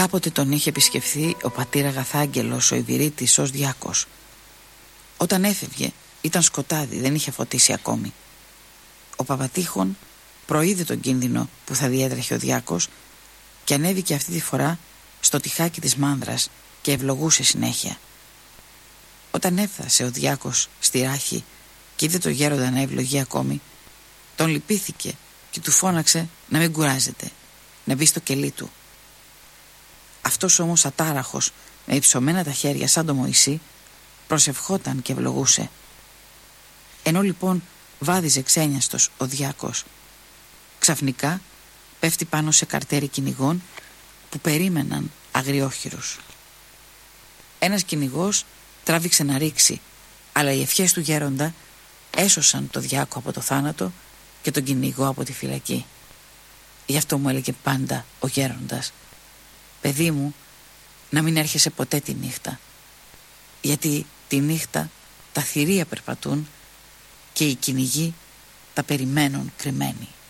Κάποτε τον είχε επισκεφθεί ο πατήρ Αγαθάγγελος ο Ιβηρίτης ως διάκος. Όταν έφευγε ήταν σκοτάδι, δεν είχε φωτίσει ακόμη. Ο Παπατήχων προείδε τον κίνδυνο που θα διέτρεχε ο διάκος και ανέβηκε αυτή τη φορά στο τυχάκι της μάνδρας και ευλογούσε συνέχεια. Όταν έφτασε ο διάκος στη ράχη και είδε το γέροντα να ευλογεί ακόμη, τον λυπήθηκε και του φώναξε να μην κουράζεται, να μπει στο κελί του. Αυτός όμως ατάραχος, με υψωμένα τα χέρια σαν το Μωυσή, προσευχόταν και ευλογούσε. Ενώ λοιπόν βάδιζε ξένιαστος ο διάκος, ξαφνικά πέφτει πάνω σε καρτέρι κυνηγών που περίμεναν αγριόχειρους. Ένας κυνηγός τράβηξε να ρίξει, αλλά οι ευχές του γέροντα έσωσαν το διάκο από το θάνατο και τον κυνηγό από τη φυλακή. Γι' αυτό μου έλεγε πάντα ο γέροντας: παιδί μου, να μην έρχεσαι ποτέ τη νύχτα, γιατί τη νύχτα τα θηρία περπατούν και οι κυνηγοί τα περιμένουν κρυμμένοι.